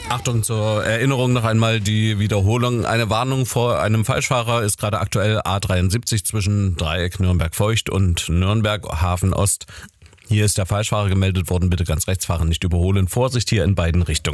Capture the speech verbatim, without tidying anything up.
Achtung, zur Erinnerung noch einmal die Wiederholung. Eine Warnung vor einem Falschfahrer ist gerade aktuell A dreiundsiebzig zwischen Dreieck Nürnberg-Feucht und Nürnberg Hafen Ost. Hier ist der Falschfahrer gemeldet worden. Bitte ganz rechts fahren, nicht überholen. Vorsicht hier in beiden Richtungen.